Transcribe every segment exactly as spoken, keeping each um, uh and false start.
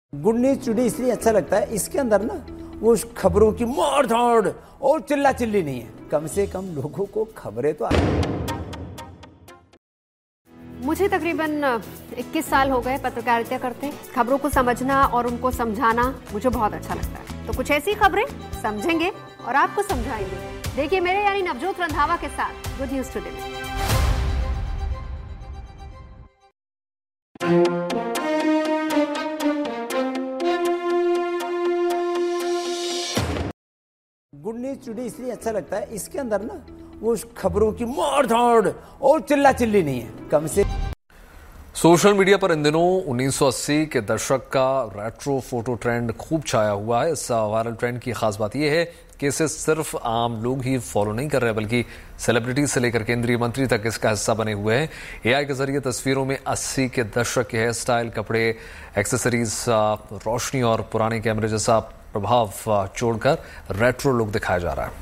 Good news today इसलिए अच्छा लगता है, इसके अंदर ना वो खबरों की मार धाड़ और चिल्ला चिल्ली नहीं है, कम से कम लोगों को खबरें तो आती। मुझे तकरीबन इक्कीस साल हो गए पत्रकारिता करते। खबरों को समझना और उनको समझाना मुझे बहुत अच्छा लगता है। तो कुछ ऐसी खबरें समझेंगे और आपको समझाएंगे। देखिए मेरे यानी नवजोत रंधावा के साथ good news today. Good news today इसलिए अच्छा लगता है, इसके अंदर ना वो खबरों की मार धाड़ और चिल्ला चिल्ली नहीं है, कम से। सोशल मीडिया पर इन दिनों उन्नीस सौ अस्सी के दशक का रेट्रो फोटो ट्रेंड खूब छाया हुआ है। इस वायरल ट्रेंड की खास बात यह है कि इसे सिर्फ आम लोग ही फॉलो नहीं कर रहे, बल्कि सेलिब्रिटीज से लेकर केंद्रीय मंत्री तक इसका हिस्सा बने हुए हैं। एआई के जरिए तस्वीरों में अस्सी के दशक के हेयर स्टाइल, कपड़े, एक्सेसरीज, रोशनी और पुराने कैमरे जैसा प्रभाव छोड़कर रेट्रो लुक दिखाया जा रहा है।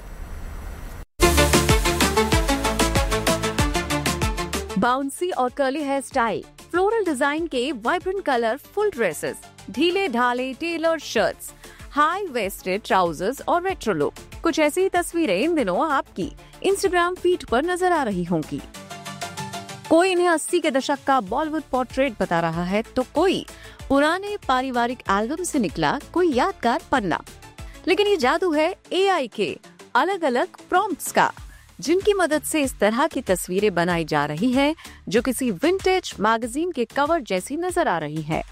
बाउंसी और curly hair style, floral design के वाइब्रेंट कलर फुल ड्रेसेस, ढीले ढाले Taylor shirts, high waisted trousers और रेट्रो लुक। कुछ ऐसी तस्वीरें इन दिनों आपकी इंस्टाग्राम फीड पर नजर आ रही होंगी। कोई इन्हें अस्सी के दशक का बॉलीवुड पोर्ट्रेट बता रहा है, तो कोई पुराने पारिवारिक एल्बम से निकला कोई यादगार पन्ना। लेकिन ये जादू है एआई के अलग अलग प्रॉम्प्ट्स का, जिनकी मदद से इस तरह की तस्वीरें बनाई जा रही हैं, जो किसी विंटेज मैगजीन के कवर जैसी नजर आ रही है।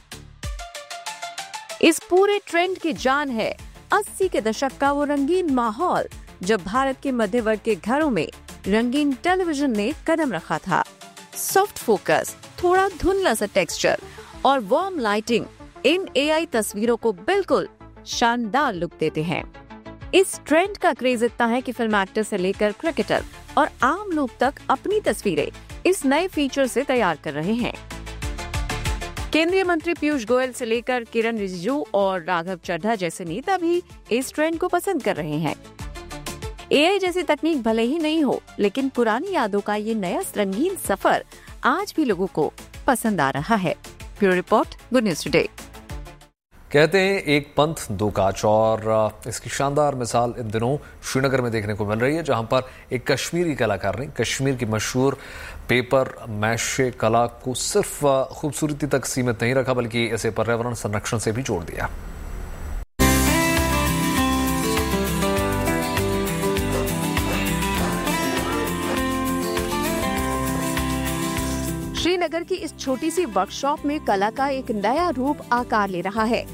इस पूरे ट्रेंड की जान है अस्सी के दशक का वो रंगीन माहौल, जब भारत के मध्य वर्ग के घरों में रंगीन टेलीविजन ने कदम रखा था। सॉफ्ट फोकस, थोड़ा धुंधला सा टेक्सचर और वार्म लाइटिंग इन एआई तस्वीरों को बिल्कुल शानदार लुक देते हैं। इस ट्रेंड का क्रेज इतना है कि फिल्म एक्टर से लेकर क्रिकेटर और आम लोग तक अपनी तस्वीरें इस नए फीचर से तैयार कर रहे हैं। केंद्रीय मंत्री पीयूष गोयल से लेकर किरण रिजिजू और राघव चड्ढा जैसे नेता भी इस ट्रेंड को पसंद कर रहे हैं। एआई जैसी तकनीक भले ही नहीं हो, लेकिन पुरानी यादों का ये नया रंगीन सफर आज भी लोगों को पसंद आ रहा है। Bureau report, good news today. कहते हैं एक पंथ दो काज, और इसकी शानदार मिसाल इन दिनों श्रीनगर में देखने को मिल रही है, जहां पर एक कश्मीरी कलाकार ने कश्मीर की मशहूर पेपर मैशे कला को सिर्फ खूबसूरती तक सीमित नहीं रखा, बल्कि इसे पर्यावरण संरक्षण से भी जोड़ दिया। श्रीनगर की इस छोटी सी वर्कशॉप में कला का एक नया रूप आकार ले रहा है।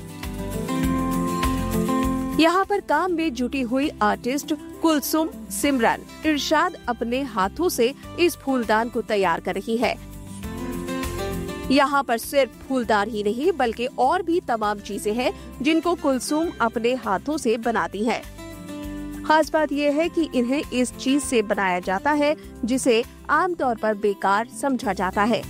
यहाँ पर काम में जुटी हुई आर्टिस्ट कुलसुम सिमरन इरशाद अपने हाथों से इस फूलदान को तैयार कर रही है। यहाँ पर सिर्फ फूलदान ही नहीं, बल्कि और भी तमाम चीजें हैं जिनको कुलसुम अपने हाथों से बनाती है। खास बात यह है कि इन्हें इस चीज से बनाया जाता है जिसे आमतौर पर बेकार समझा जाता है।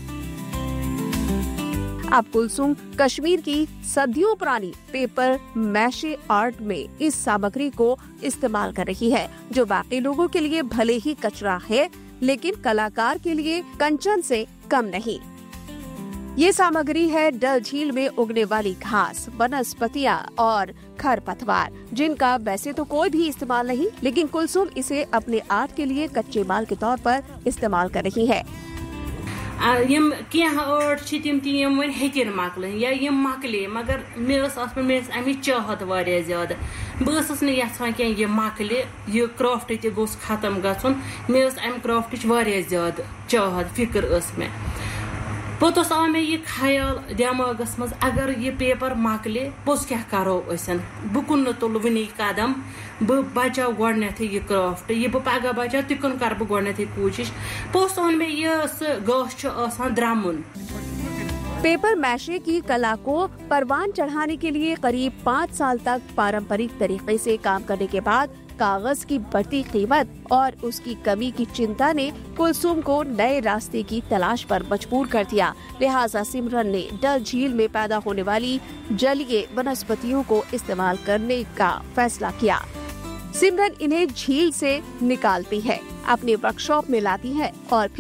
अब कुलसुम कश्मीर की सदियों पुरानी पेपर मैशे आर्ट में इस सामग्री को इस्तेमाल कर रही है, जो बाकी लोगों के लिए भले ही कचरा है, लेकिन कलाकार के लिए कंचन से कम नहीं। ये सामग्री है डल झील में उगने वाली घास, वनस्पतियाँ और खरपतवार, जिनका वैसे तो कोई भी इस्तेमाल नहीं, लेकिन कुलसुम इसे अपने आर्ट के लिए कच्चे माल के तौर पर इस्तेमाल कर रही है। यम कह आर्ट तम तम वन हेन मकल या यम मकले, मगर मे मे अमिच चाहत वारिया ज्यादा। बस यहां कह यह मकले, यह क्राफ्ट तह गोस खत्म गन। मे अम क्राफ्ट वारिया ज्यादा चाहत, फिक्र मे। पत आव मे यह ख्याल दिमागस मज, अगर यह पेपर मकले पोस क्या करो असन, बह कुन तुल वनी कदम, बह बचाव गोडनेथ यह क्राफ्ट, यह बह पगह बचाव तिकन कर बह गोडनेथ कोशिश। पोस ओन मे यह गास आसान द्रमुन। पेपर मैशे की कला को परवान चढ़ाने के लिए करीब पाँच साल तक पारंपरिक तरीके से काम करने के बाद कागज की बढ़ती कीमत और उसकी कमी की चिंता ने कुलसुम को नए रास्ते की तलाश पर मजबूर कर दिया। लिहाजा सिमरन ने डल झील में पैदा होने वाली जलीय वनस्पतियों को इस्तेमाल करने का फैसला किया। सिमरन इन्हें झील से निकालती है, अपने वर्कशॉप में लाती है और फिर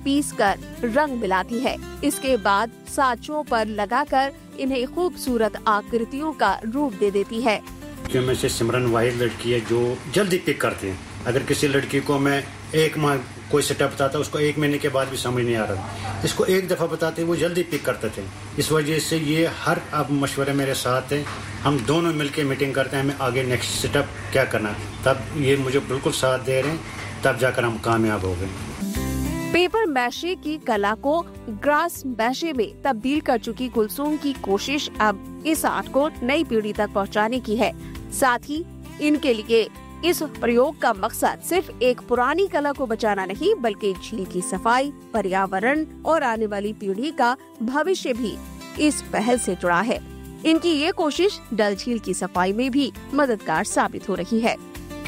पीस कर रंग मिलाती है। इसके बाद साँचों पर लगाकर इन्हें खूबसूरत आकृतियों का रूप दे देती है। में से सिमरन वाहिद लड़की है जो जल्दी पिक करती है। अगर किसी लड़की को मैं एक माह कोई सेटअप बताता, उसको एक महीने के बाद भी समझ नहीं आ रहा, इसको एक दफ़ा बताते वो जल्दी पिक करते थे। इस वजह से ये हर अब मशवरे मेरे साथ हैं, हम दोनों मिलके मीटिंग करते हैं हमें आगे नेक्स्ट सेटअप क्या करना है। तब ये मुझे बिल्कुल साथ दे रहे हैं, तब जाकर हम कामयाब हो गए। पेपर मैशे की कला को ग्रास मैशे में तब्दील कर चुकी कुलसूम की कोशिश अब इस आर्ट को नई पीढ़ी तक पहुंचाने की है। साथ ही इनके लिए इस प्रयोग का मकसद सिर्फ एक पुरानी कला को बचाना नहीं, बल्कि झील की सफाई, पर्यावरण और आने वाली पीढ़ी का भविष्य भी इस पहल से जुड़ा है। इनकी ये कोशिश डल झील की सफाई में भी मददगार साबित हो रही है।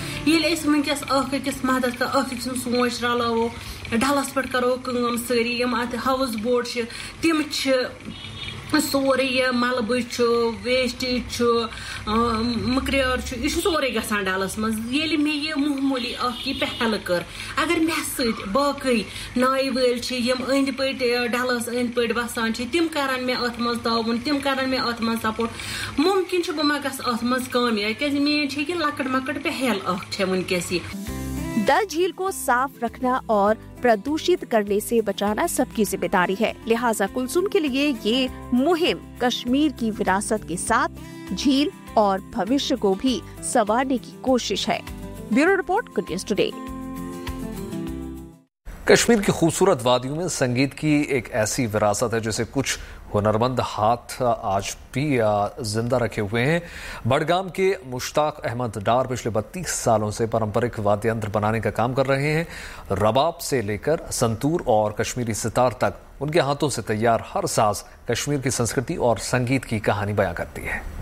सोच रलावो डलस पे करो कम सारी हाउस बोट तम सोरे यह मलबह वेस्टेज मकरियार यह सोरे गसान डलस मज ये मे यह मामूली पहल कर अगर मे सत बाकी नाय वल अंद पे डलस अंद पे बसान तम करान मे अत मज ताउन तम करान मे अत मज सपोर्ट मुमकिन बह मा गस अत मज कामयाब क्या मे लकट मकट पहल वनकस यह। डल झील को साफ रखना और प्रदूषित करने से बचाना सबकी जिम्मेदारी है। लिहाजा कुलसूम के लिए ये मुहिम कश्मीर की विरासत के साथ झील और भविष्य को भी संवारने की कोशिश है। Bureau report, good news today. Kashmir की खूबसूरत वादियों में संगीत की एक ऐसी विरासत है जिसे कुछ हुनरमंद हाथ आज भी जिंदा रखे हुए हैं। बडगाम के मुश्ताक अहमद डार पिछले बत्तीस सालों से पारंपरिक वाद्य यंत्र बनाने का काम कर रहे हैं। रबाब से लेकर संतूर और कश्मीरी सितार तक उनके हाथों से तैयार हर साज कश्मीर की संस्कृति और संगीत की कहानी बयां करती है।